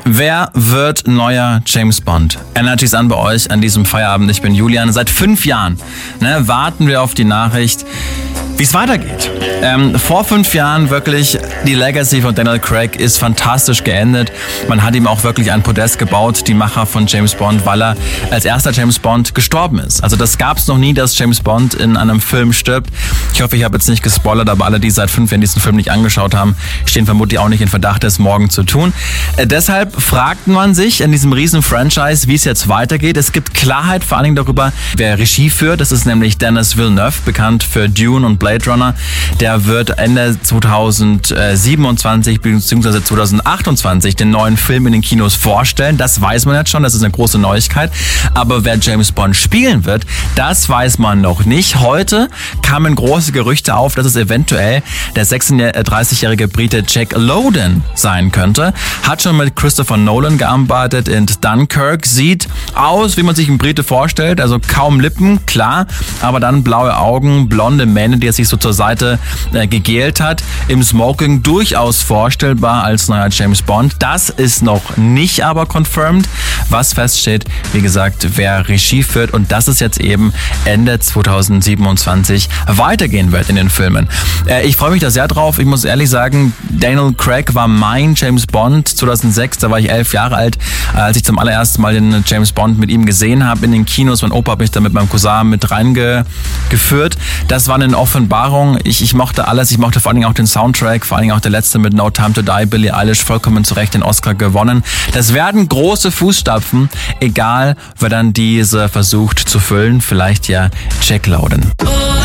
Wer wird neuer James Bond? Energy ist an bei euch an diesem Feierabend. Ich bin Julian. Seit 5 Jahren warten wir auf die Nachricht, wie es weitergeht. Vor 5 Jahren wirklich, die Legacy von Daniel Craig ist fantastisch geendet. Man hat ihm auch wirklich ein Podest gebaut, die Macher von James Bond, weil er als erster James Bond gestorben ist. Also das gab es noch nie, dass James Bond in einem Film stirbt. Ich hoffe, ich habe jetzt nicht gespoilert, aber alle, die seit 5 Jahren diesen Film nicht angeschaut haben, stehen vermutlich auch nicht in Verdacht, es morgen zu tun. Deshalb fragt man sich in diesem riesen Franchise, wie es jetzt weitergeht. Es gibt Klarheit vor allen Dingen darüber, wer Regie führt. Das ist nämlich Denis Villeneuve, bekannt für Dune und Blade Runner. Der wird Ende 2027 bzw. 2028 den neuen Film in den Kinos vorstellen. Das weiß man jetzt schon, das ist eine große Neuigkeit. Aber wer James Bond spielen wird, das weiß man noch nicht. Heute kamen große Gerüchte auf, dass es eventuell der 36-jährige Brite Jack Lowden sein könnte. Hat schon mit Christopher Nolan gearbeitet in Dunkirk. Sieht aus, wie man sich einen Brite vorstellt. Also kaum Lippen, klar, aber dann blaue Augen, blonde Mähne, die er sich so zur Seite gegelt hat. Im Smoking durchaus vorstellbar als neuer James Bond. Das ist noch nicht aber confirmed. Was feststeht, wie gesagt, wer Regie führt, und das ist jetzt eben Ende 2027 weitergehen wird in den Filmen. Ich freue mich da sehr drauf. Ich muss ehrlich sagen, Daniel Craig war mein James Bond 2006. Da war ich 11 Jahre alt, als ich zum allerersten Mal den James Bond mit ihm gesehen habe in den Kinos. Mein Opa hat mich da mit meinem Cousin mit reingeführt. Das war eine Offenbarung. Ich mochte alles. Ich mochte vor allen Dingen auch den Soundtrack, vor allen Dingen auch der letzte mit No Time to Die, Billie Eilish, vollkommen zu Recht den Oscar gewonnen. Das werden große Fußstapfen, egal wer dann diese versucht zu füllen. Vielleicht ja Jack Lowden.